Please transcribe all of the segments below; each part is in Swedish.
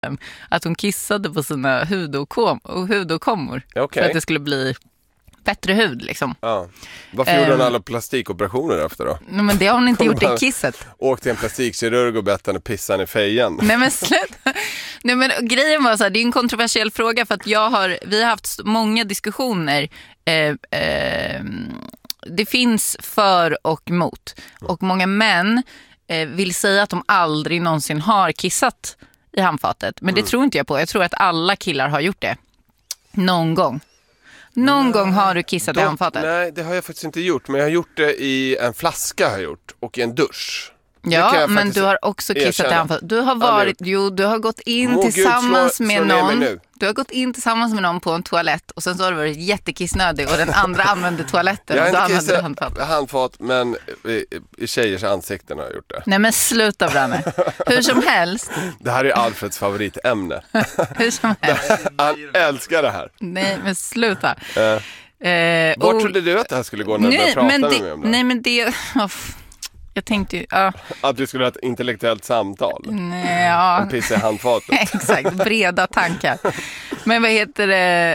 att hon kissade på sina hudåkommor för att det skulle bli bättre hud liksom. Ja. Varför gjorde hon alla plastikoperationer efter då? Nej, men det har hon inte gjort i kisset. Åkte till en plastikkirurg och bett henne pissa i fejan. Nej men sluta. Nej men grejen var så här, det är en kontroversiell fråga för att vi har haft många diskussioner. Det finns för och emot. Och många män vill säga att de aldrig någonsin har kissat i handfatet. Men det tror inte jag på. Jag tror att alla killar har gjort det. Någon gång. Någon gång har du kissat i handfatet. Nej, det har jag faktiskt inte gjort. Men jag har gjort det i en flaska har jag gjort. Och i en dusch. Ja, men du har också kissat i handfatet. Du har gått in tillsammans med någon. Du har gått in tillsammans med någon på en toalett och sen så har du varit jättekissnödig och den andra använde toaletten och då använde du handfat, men i tjejers ansikten har jag gjort det. Nej men sluta Branne. Hur som helst. Det här är Alfreds favoritämne. Hur som helst. Han älskar det här. Nej men sluta. Var trodde du att det här skulle gå när du började prata med mig om det? Nej men det... Jag tänkte ju... Att vi skulle ha ett intellektuellt samtal. Nej, ja. En piss i handfatet. Exakt, breda tankar. Men vad heter det?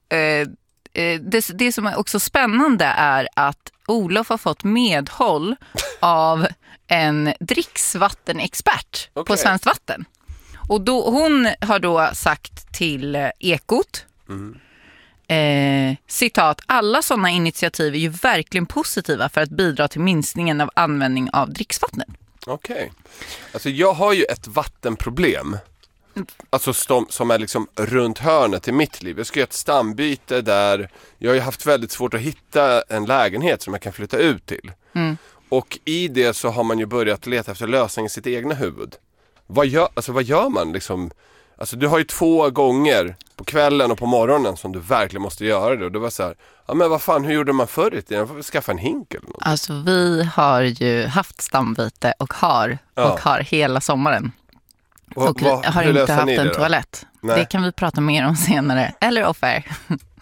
Det som är också spännande är att Olof har fått medhåll av en dricksvattenexpert på Svenskt Vatten. Och hon har då sagt till Ekot... citat, alla sådana initiativ är ju verkligen positiva för att bidra till minskningen av användning av dricksvatten. Okej. Alltså jag har ju ett vattenproblem. Alltså som är liksom runt hörnet i mitt liv. Jag ska göra ett stambyte där. Jag har ju haft väldigt svårt att hitta en lägenhet som jag kan flytta ut till. Och i det så har man ju börjat leta efter lösning i sitt egna huvud. Vad gör man liksom? Alltså du har ju 2 gånger på kvällen och på morgonen som du verkligen måste göra det. Och det var så här, ja men vad fan, hur gjorde man förr i tiden? Får vi skaffa en hink eller något? Alltså vi har ju haft stambyte och har hela sommaren. Och vi har inte haft en toalett. Nej. Det kan vi prata mer om senare. Eller off-air.